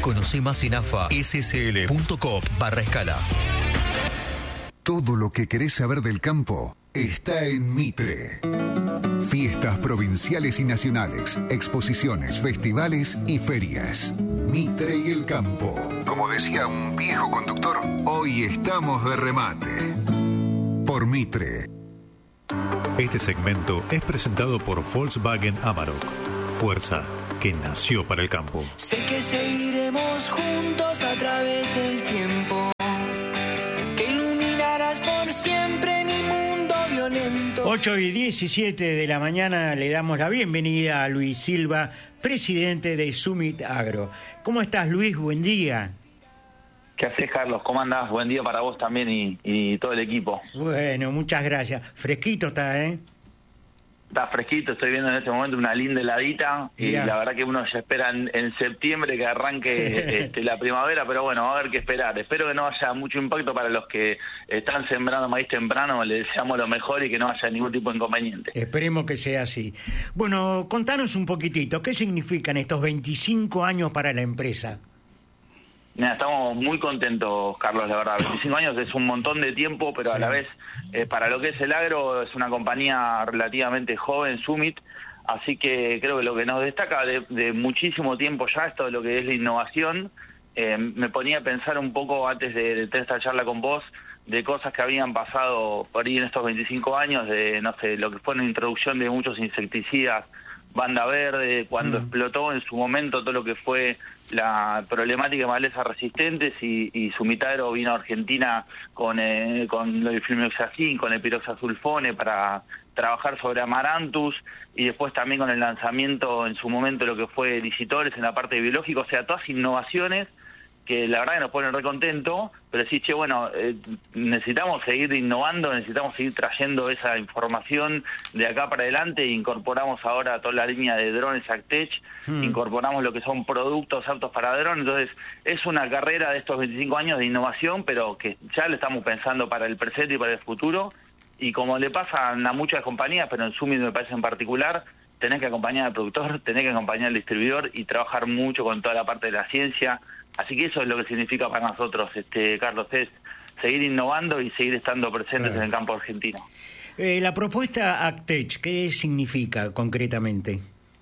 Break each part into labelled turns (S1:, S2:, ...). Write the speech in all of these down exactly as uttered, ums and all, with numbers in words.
S1: Conoce más en afasl.com barra escala.
S2: Todo lo que querés saber del campo está en Mitre. Fiestas provinciales y nacionales, exposiciones, festivales y ferias. Mitre y el campo. Como decía un viejo conductor, hoy estamos de remate. Por Mitre.
S3: Este segmento es presentado por Volkswagen Amarok. Fuerza que nació para el campo.
S4: Sé que seguiremos juntos a través del tiempo. Que iluminarás por siempre mi mundo violento.
S5: ocho y diecisiete de la mañana le damos la bienvenida a Luis Silva, presidente de Summit Agro. ¿Cómo estás, Luis? Buen día.
S6: ¿Qué haces, Carlos? ¿Cómo andás? Buen día para vos también y, y todo el equipo.
S5: Bueno, muchas gracias. Fresquito está, ¿eh?
S6: Está fresquito, estoy viendo en este momento una linda heladita. Mirá. Y la verdad que uno ya espera en, en septiembre que arranque este, la primavera, pero bueno, a ver qué esperar. Espero que no haya mucho impacto para los que están sembrando maíz temprano, les deseamos lo mejor y que no haya ningún tipo de inconveniente.
S5: Esperemos que sea así. Bueno, contanos un poquitito, ¿qué significan estos veinticinco años para la empresa?
S6: Mira, estamos muy contentos, Carlos, la verdad. veinticinco años es un montón de tiempo, pero sí. A la vez, eh, para lo que es el agro, es una compañía relativamente joven, Summit, así que creo que lo que nos destaca de, de muchísimo tiempo ya, esto de lo que es la innovación, eh, me ponía a pensar un poco antes de, de tener esta charla con vos, de cosas que habían pasado por ahí en estos veinticinco años, de, no sé, lo que fue la introducción de muchos insecticidas, banda verde, cuando mm. explotó en su momento todo lo que fue la problemática de malezas resistentes y, y Summit Agro vino a Argentina con, eh, con el flumioxazin, con el piroxasulfone para trabajar sobre Amaranthus y después también con el lanzamiento en su momento de lo que fue licitores en la parte de biológico, o sea, todas innovaciones que la verdad que nos ponen re contentos, pero sí, che, bueno, eh, necesitamos seguir innovando, necesitamos seguir trayendo esa información de acá para adelante e incorporamos ahora toda la línea de drones Actech, hmm. incorporamos lo que son productos aptos para drones, entonces es una carrera de estos veinticinco años de innovación, pero que ya le estamos pensando para el presente y para el futuro, y como le pasa a muchas compañías, pero en Summit me parece en particular, tenés que acompañar al productor, tenés que acompañar al distribuidor y trabajar mucho con toda la parte de la ciencia. Así que eso es lo que significa para nosotros, este Carlos, es seguir innovando y seguir estando presentes claro. en el campo argentino.
S5: Eh, la propuesta Actech, ¿qué significa concretamente?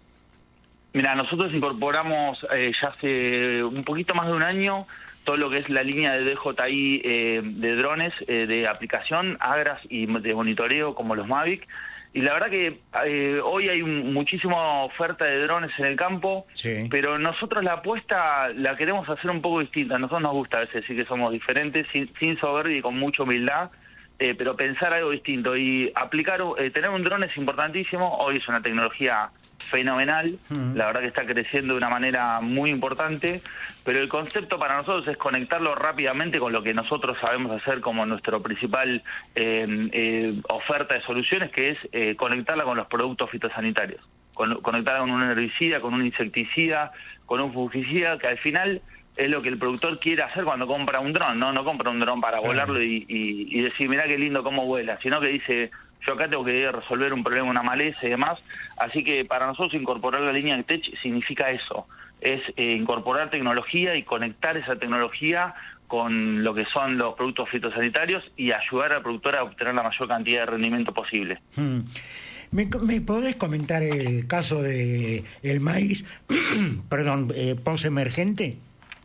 S6: Mira, nosotros incorporamos eh, ya hace un poquito más de un año todo lo que es la línea de D J I eh, de drones, eh, de aplicación, Agras y de monitoreo como los Mavic. Y la verdad que eh, hoy hay un, muchísima oferta de drones en el campo, sí. pero nosotros la apuesta la queremos hacer un poco distinta. A nosotros nos gusta a veces decir que somos diferentes, sin, sin soberbia y con mucha humildad, eh, pero pensar algo distinto. Y aplicar, eh, tener un dron es importantísimo. Hoy es una tecnología fenomenal, uh-huh. la verdad que está creciendo de una manera muy importante, pero el concepto para nosotros es conectarlo rápidamente con lo que nosotros sabemos hacer como nuestro principal eh, eh, oferta de soluciones, que es eh, conectarla con los productos fitosanitarios, con, conectarla con un herbicida, con un insecticida, con un fungicida, que al final es lo que el productor quiere hacer cuando compra un dron, no no compra un dron para uh-huh. volarlo y, y, y decir, mirá qué lindo cómo vuela, sino que dice, yo acá tengo que resolver un problema, una maleza y demás, así que para nosotros incorporar la línea Actech significa eso, es eh, incorporar tecnología y conectar esa tecnología con lo que son los productos fitosanitarios y ayudar al productor a obtener la mayor cantidad de rendimiento posible.
S5: Hmm. ¿Me, ¿Me podés comentar el caso de el maíz, perdón, eh, post-emergente?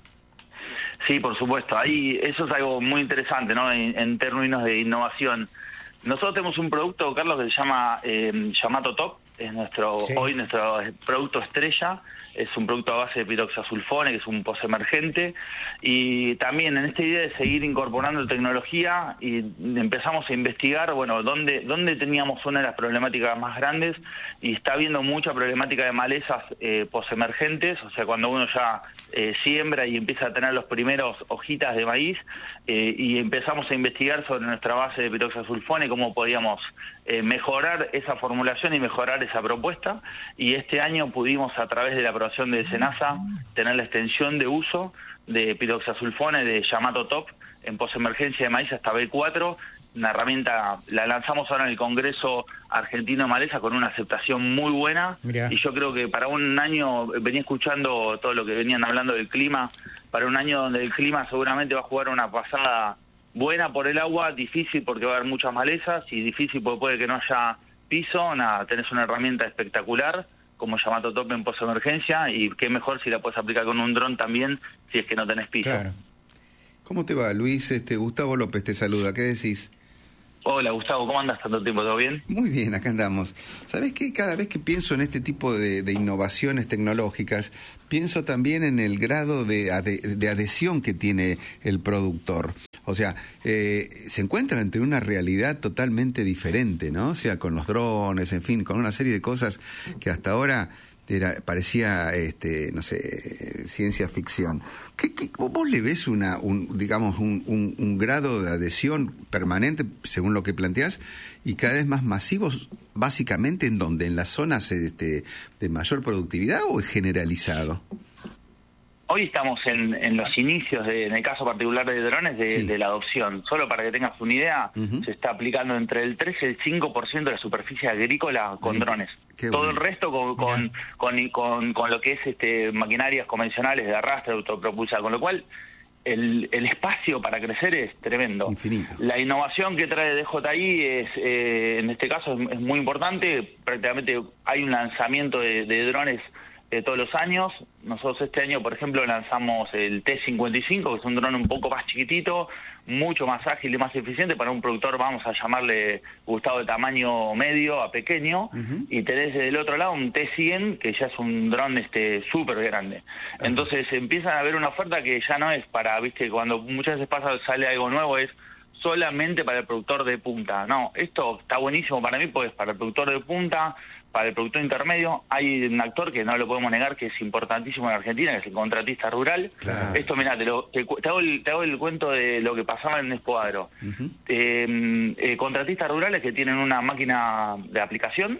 S6: Sí, por supuesto, ahí eso es algo muy interesante, ¿no? En, en términos de innovación. Nosotros tenemos un producto, Carlos, que se llama eh, Yamato Top, es nuestro sí. hoy nuestro producto estrella, es un producto a base de piroxasulfone, que es un posemergente, y también en esta idea de seguir incorporando tecnología, y empezamos a investigar, bueno, dónde, dónde teníamos una de las problemáticas más grandes, y está habiendo mucha problemática de malezas eh, posemergentes, o sea, cuando uno ya eh, siembra y empieza a tener los primeros hojitas de maíz, eh, y empezamos a investigar sobre nuestra base de piroxasulfone, cómo podíamos eh, mejorar esa formulación y mejorar esa propuesta, y este año pudimos, a través de la aprobación de SENASA, tener la extensión de uso de piroxasulfone de Yamato Top en posemergencia de maíz hasta B cuatro, una herramienta, la lanzamos ahora en el Congreso Argentino de Maleza con una aceptación muy buena. Mirá. Y yo creo que para un año, venía escuchando todo lo que venían hablando del clima, para un año donde el clima seguramente va a jugar una pasada buena por el agua, difícil porque va a haber muchas malezas, y difícil porque puede que no haya piso, nada, tenés una herramienta espectacular como Yamato Top en posemergencia, y qué mejor si la puedes aplicar con un dron también, si es que no tenés piso.
S7: Claro. ¿Cómo te va, Luis? Este Gustavo López te saluda, ¿qué decís?
S6: Hola, Gustavo, ¿cómo andas tanto tiempo? ¿Todo bien?
S7: Muy bien, acá andamos. ¿Sabés qué? Cada vez que pienso en este tipo de, de innovaciones tecnológicas, pienso también en el grado de, ade, de adhesión que tiene el productor. O sea, eh, se encuentra ante una realidad totalmente diferente, ¿no? O sea, con los drones, en fin, con una serie de cosas que hasta ahora era, parecía, este, no sé, ciencia ficción. ¿Qué, qué, ¿Vos le ves una, un, digamos, un, un, un grado de adhesión permanente, según lo que planteás, y cada vez más masivos, básicamente en donde, en las zonas este, de mayor productividad, o es generalizado?
S6: Hoy estamos en, en los inicios, de, en el caso particular de drones, de, sí. de la adopción. Solo para que tengas una idea, uh-huh. se está aplicando entre el tres y el cinco por ciento de la superficie agrícola con Ay, drones. Todo bueno. el resto con con, con, con, con lo que es este maquinarias convencionales de arrastre, autopropulsada, con lo cual el, el espacio para crecer es tremendo.
S7: Infinito.
S6: La innovación que trae D J I es, eh, en este caso, es, es muy importante. Prácticamente hay un lanzamiento de, de drones de todos los años. Nosotros este año, por ejemplo, lanzamos el T cincuenta y cinco, que es un dron un poco más chiquitito, mucho más ágil y más eficiente para un productor, vamos a llamarle, Gustavo, de tamaño medio a pequeño, uh-huh. y tenés del otro lado un T cien, que ya es un dron este súper grande. Uh-huh. Entonces empiezan a haber una oferta que ya no es para, viste, cuando muchas veces pasa, sale algo nuevo, es solamente para el productor de punta. No, esto está buenísimo para mí, pues para el productor de punta, para el productor intermedio. Hay un actor que no lo podemos negar, que es importantísimo en Argentina, que es el contratista rural. Claro. Esto, mirá, te, lo, te, te, hago el, te hago el cuento de lo que pasaba en Expo Agro. Uh-huh. eh, eh, contratistas rurales que tienen una máquina de aplicación,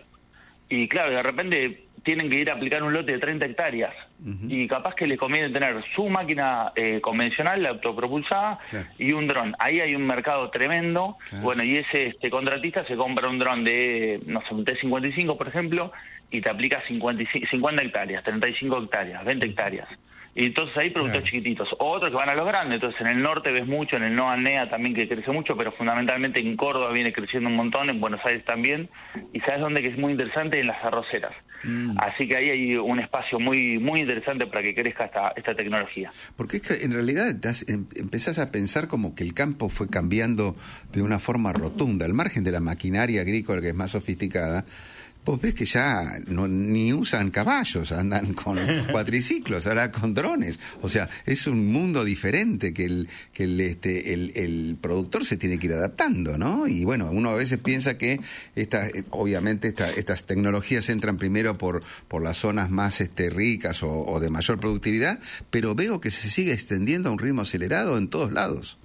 S6: y claro, de repente tienen que ir a aplicar un lote de treinta hectáreas, uh-huh. y capaz que les conviene tener su máquina eh, convencional, la autopropulsada, claro. y un dron. Ahí hay un mercado tremendo, claro. bueno, y ese este contratista se compra un dron de, no sé, un T cincuenta y cinco, por ejemplo, y te aplica cincuenta, cincuenta hectáreas, treinta y cinco hectáreas, veinte hectáreas. Y entonces hay productos claro. chiquititos, o otros que van a los grandes. Entonces en el norte ves mucho, en el NOA NEA también, que crece mucho, pero fundamentalmente en Córdoba viene creciendo un montón, en Buenos Aires también, y ¿sabes dónde que es muy interesante? En las arroceras. Mm. Así que ahí hay un espacio muy muy interesante para que crezca esta, esta tecnología.
S7: Porque es que en realidad das, em, empezás a pensar como que el campo fue cambiando de una forma rotunda, al margen de la maquinaria agrícola, que es más sofisticada. Vos ves que ya no, ni usan caballos, andan con cuatriciclos, ahora con drones. O sea, es un mundo diferente que el que el, este, el, el productor se tiene que ir adaptando, ¿no? Y bueno, uno a veces piensa que esta, obviamente esta, estas tecnologías entran primero por, por las zonas más este, ricas o, o de mayor productividad, pero veo que se sigue extendiendo a un ritmo acelerado en todos lados.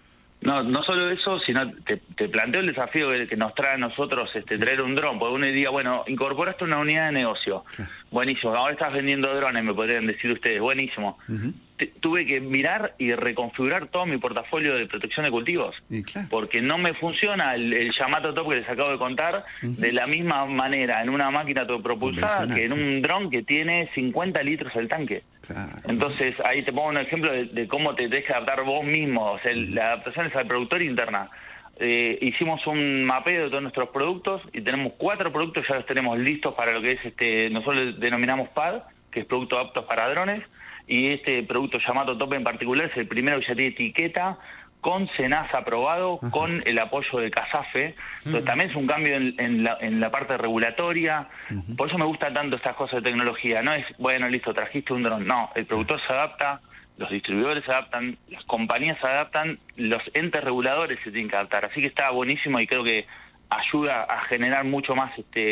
S6: No, no solo eso, sino te, te planteo el desafío que, que nos trae a nosotros este, traer un dron, porque uno diría, bueno, incorporaste una unidad de negocio, sí. buenísimo, ahora estás vendiendo drones, me podrían decir ustedes, buenísimo. Uh-huh. Te, tuve que mirar y reconfigurar todo mi portafolio de protección de cultivos, claro. porque no me funciona el, el Yamato Top que les acabo de contar, uh-huh. de la misma manera en una máquina autopropulsada que en un dron que tiene cincuenta litros el tanque. Claro. Entonces ahí te pongo un ejemplo de, de cómo te deja adaptar vos mismo, o sea, el, la adaptación es al productor interna. Eh, hicimos un mapeo de todos nuestros productos y tenemos cuatro productos, ya los tenemos listos para lo que es, este nosotros denominamos P A D, que es producto apto para drones, y este producto Yamato Top en particular es el primero que ya tiene etiqueta con SENASA aprobado, uh-huh. con el apoyo de CASAFE. Entonces uh-huh. también es un cambio en, en, la, en la parte regulatoria. Uh-huh. Por eso me gustan tanto estas cosas de tecnología. No es, bueno, listo, trajiste un dron. No, el productor uh-huh. se adapta, los distribuidores se adaptan, las compañías se adaptan, los entes reguladores se tienen que adaptar. Así que está buenísimo y creo que ayuda a generar mucho más este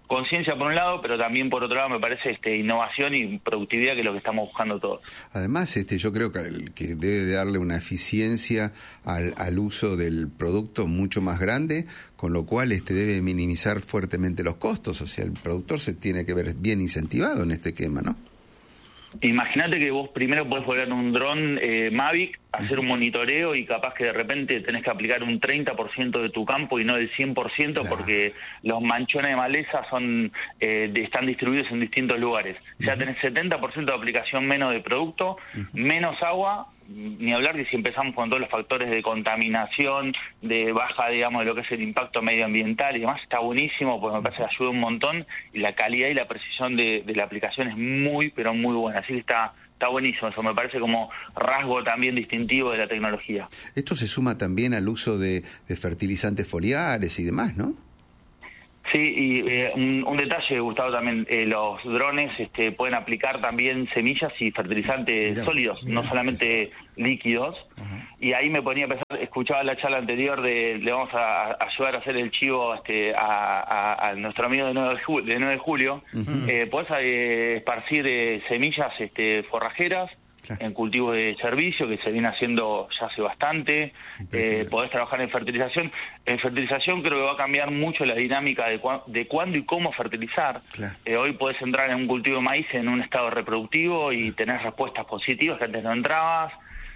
S6: conciencia por un lado, pero también por otro lado me parece este, innovación y productividad, que es lo que estamos buscando todos.
S7: Además, este, yo creo que, que debe darle una eficiencia al, al uso del producto mucho más grande, con lo cual este, debe minimizar fuertemente los costos. O sea, el productor se tiene que ver bien incentivado en este esquema, ¿no?
S6: Imagínate que vos primero podés volar un dron eh, Mavic, hacer un monitoreo y capaz que de repente tenés que aplicar un treinta por ciento de tu campo y no el cien por ciento, claro, porque los manchones de maleza son eh, de, están distribuidos en distintos lugares. Uh-huh. Ya tenés setenta por ciento de aplicación menos de producto, uh-huh, menos agua, ni hablar que si empezamos con todos los factores de contaminación, de baja, digamos, de lo que es el impacto medioambiental y demás, está buenísimo, porque me parece que ayuda un montón y la calidad y la precisión de, de la aplicación es muy, pero muy buena. Así que está... Está buenísimo, eso me parece como rasgo también distintivo de la tecnología.
S7: Esto se suma también al uso de, de fertilizantes foliares y demás, ¿no?
S6: Sí, y eh, un, un detalle, Gustavo, también, eh, los drones este, pueden aplicar también semillas y fertilizantes mirá, sólidos, mirá, no solamente eso, líquidos. Uh-huh. Y ahí me ponía a pensar, escuchaba la charla anterior de, le vamos a, a ayudar a hacer el chivo este, a, a, a nuestro amigo de nueve de julio, uh-huh, eh, podés eh, esparcir eh, semillas este, forrajeras, claro, en cultivo de servicio, que se viene haciendo ya hace bastante. Eh, podés trabajar en fertilización. En fertilización creo que va a cambiar mucho la dinámica de, cu de cuándo y cómo fertilizar. Claro. Eh, hoy podés entrar en un cultivo de maíz en un estado reproductivo y claro, tener respuestas positivas que antes no entrabas.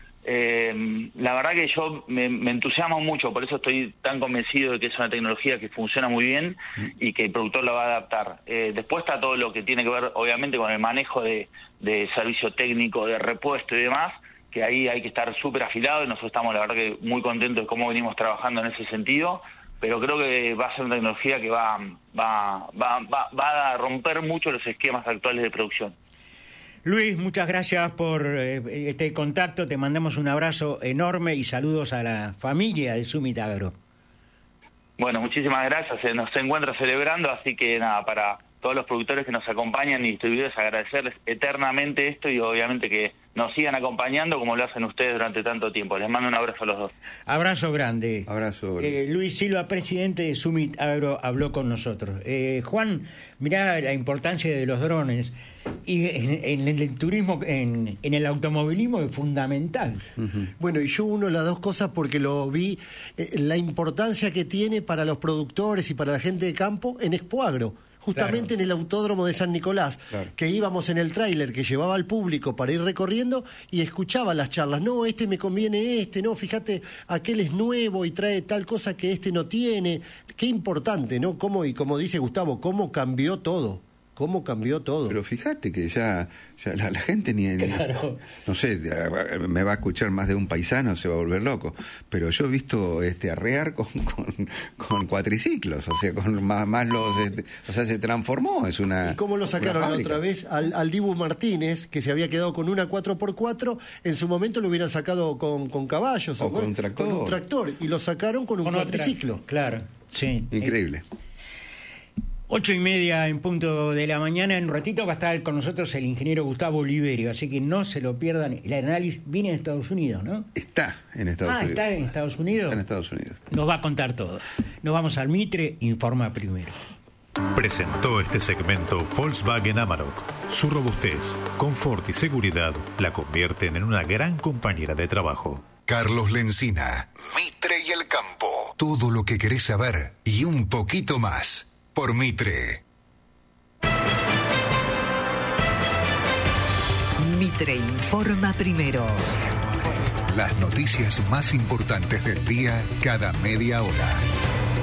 S6: Eh, la verdad que yo me, me entusiasmo mucho, por eso estoy tan convencido de que es una tecnología que funciona muy bien y que el productor la va a adaptar. Eh, después está todo lo que tiene que ver, obviamente, con el manejo de, de servicio técnico, de repuesto y demás, que ahí hay que estar súper afilado y nosotros estamos, la verdad, que muy contentos de cómo venimos trabajando en ese sentido, pero creo que va a ser una tecnología que va, va, va, va, va a romper mucho los esquemas actuales de producción.
S5: Luis, muchas gracias por eh, este contacto, te mandamos un abrazo enorme y saludos a la familia de Summit Agro.
S6: Bueno, muchísimas gracias, se nos encuentra celebrando, así que nada, para todos los productores que nos acompañan y distribuidores, agradecerles eternamente esto y obviamente que nos sigan acompañando como lo hacen ustedes durante tanto tiempo. Les mando un abrazo a los dos.
S5: Abrazo grande.
S7: Abrazo.
S5: Eh, Luis Silva, presidente de Summit Agro, habló con nosotros. Eh, Juan, mirá la importancia de los drones y en, en el turismo, en, en el automovilismo es fundamental.
S8: Uh-huh. Bueno, y yo uno las dos cosas porque lo vi, eh, la importancia que tiene para los productores y para la gente de campo en Expo Agro. Justamente claro, en el autódromo de San Nicolás, claro, que íbamos en el tráiler que llevaba al público para ir recorriendo y escuchaba las charlas. No, este me conviene este, no, fíjate, aquel es nuevo y trae tal cosa que este no tiene. Qué importante, ¿no? Cómo, y como dice Gustavo, cómo cambió todo. ¿Cómo cambió todo?
S7: Pero fíjate que ya, ya la, la gente ni,
S5: claro,
S7: ni... No sé, me va a escuchar más de un paisano, se va a volver loco. Pero yo he visto este arrear con, con, con cuatriciclos, o sea, con más, más los... Este, o sea, se transformó, es una...
S8: ¿Y cómo lo sacaron la otra vez al, al Dibu Martínez, que se había quedado con una cuatro por cuatro? En su momento lo hubieran sacado con, con caballos.
S7: O,
S8: o
S7: con un tractor.
S8: Con un tractor, y lo sacaron con un con cuatriciclo.
S5: Otra, claro, sí.
S7: Increíble.
S5: Ocho y media en punto de la mañana. En un ratito va a estar con nosotros el ingeniero Gustavo Oliverio, así que no se lo pierdan. El análisis viene de Estados Unidos, ¿no?
S7: Está en Estados
S5: ah,
S7: Unidos.
S5: Ah, está en Estados Unidos.
S7: Está en Estados Unidos.
S5: Nos va a contar todo. Nos vamos al Mitre, informa primero.
S3: Presentó este segmento Volkswagen Amarok. Su robustez, confort y seguridad la convierten en una gran compañera de trabajo.
S2: Carlos Lencina, Mitre y el campo. Todo lo que querés saber y un poquito más. Por Mitre.
S9: Mitre informa primero.
S2: Las noticias más importantes del día cada media hora.